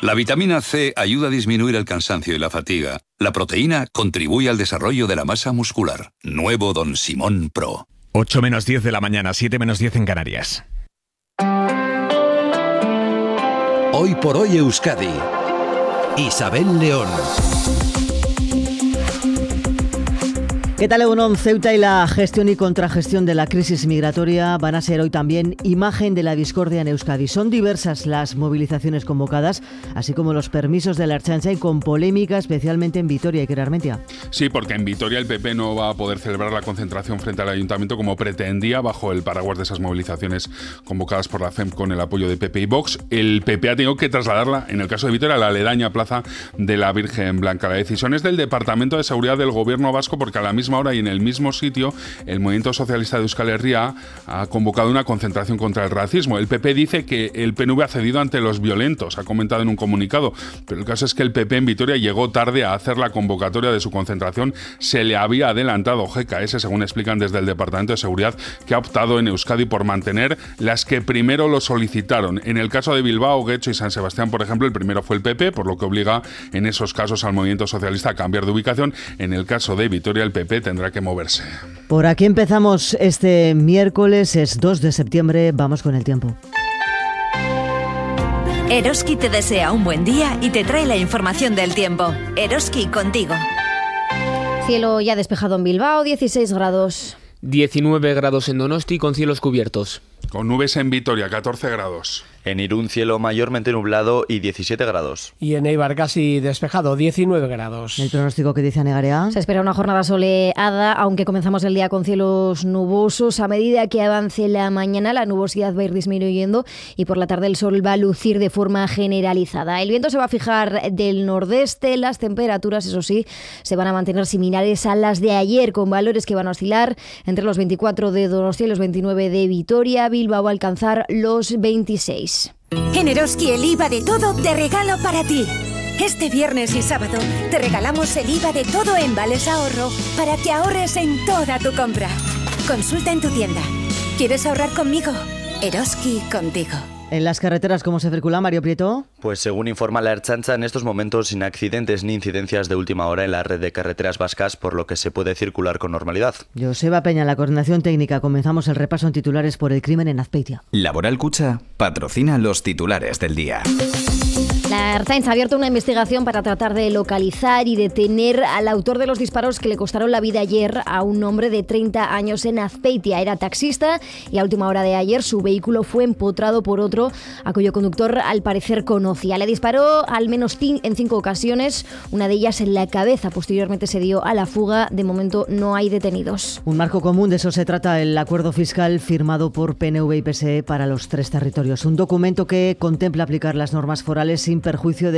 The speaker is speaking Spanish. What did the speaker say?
La vitamina C ayuda a disminuir el cansancio y la fatiga. La proteína contribuye al desarrollo de la masa muscular. Nuevo Don Simón Pro. 8 menos 10 de la mañana, 7 menos 10 en Canarias. Hoy por hoy Euskadi. Isabel León. ¿Qué tal, Egunon? Ceuta y la gestión y contragestión de la crisis migratoria van a ser hoy también imagen de la discordia en Euskadi. Son diversas las movilizaciones convocadas, así como los permisos de la Ertzaintza y con polémica especialmente en Vitoria y Querarmentia. Sí, porque en Vitoria el PP no va a poder celebrar la concentración frente al Ayuntamiento como pretendía bajo el paraguas de esas movilizaciones convocadas por la FEM con el apoyo de PP y Vox. El PP ha tenido que trasladarla, en el caso de Vitoria, a la aledaña plaza de la Virgen Blanca. La decisión es del Departamento de Seguridad del Gobierno vasco porque a la misma hora y en el mismo sitio el Movimiento Socialista de Euskal Herria ha convocado una concentración contra el racismo. El PP dice que el PNV ha cedido ante los violentos, ha comentado en un comunicado, pero el caso es que el PP en Vitoria llegó tarde a hacer la convocatoria de su concentración, se le había adelantado GKS, según explican desde el Departamento de Seguridad, que ha optado en Euskadi por mantener las que primero lo solicitaron. En el caso de Bilbao, Guecho y San Sebastián, por ejemplo, el primero fue el PP, por lo que obliga en esos casos al Movimiento Socialista a cambiar de ubicación. En el caso de Vitoria, el PP tendrá que moverse. Por aquí empezamos este miércoles, es 2 de septiembre, vamos con el tiempo. Eroski te desea un buen día y te trae la información del tiempo. Eroski contigo. Cielo ya despejado en Bilbao, 16 grados. 19 grados en Donosti con cielos cubiertos. Con nubes en Vitoria, 14 grados. En Irún, cielo mayormente nublado y 17 grados. Y en Eibar casi despejado, 19 grados. ¿El pronóstico que dice Anegarea? Se espera una jornada soleada, aunque comenzamos el día con cielos nubosos. A medida que avance la mañana, la nubosidad va a ir disminuyendo y por la tarde el sol va a lucir de forma generalizada. El viento se va a fijar del nordeste, las temperaturas, eso sí, se van a mantener similares a las de ayer, con valores que van a oscilar entre los 24 de Donostia y los 29 de Vitoria. Bilbao va a alcanzar los 26. En Eroski el IVA de todo te regalo para ti. Este viernes y sábado te regalamos el IVA de todo en Vales Ahorro para que ahorres en toda tu compra. Consulta en tu tienda. ¿Quieres ahorrar conmigo? Eroski contigo. En las carreteras, ¿cómo se circula, Mario Prieto? Pues según informa la Ertzaintza, en estos momentos sin accidentes ni incidencias de última hora en la red de carreteras vascas, por lo que se puede circular con normalidad. Joseba Peña, la coordinación técnica. Comenzamos el repaso en titulares por el crimen en Azpeitia. Laboral Cucha patrocina los titulares del día. La Ertzaintza ha abierto una investigación para tratar de localizar y detener al autor de los disparos que le costaron la vida ayer a un hombre de 30 años en Azpeitia. Era taxista y a última hora de ayer su vehículo fue empotrado por otro a cuyo conductor al parecer conocía. Le disparó al menos en 5 ocasiones, una de ellas en la cabeza. Posteriormente se dio a la fuga. De momento no hay detenidos. Un marco común, de eso se trata el acuerdo fiscal firmado por PNV y PSE para los 3 territorios. Un documento que contempla aplicar las normas forales sin perjuicio de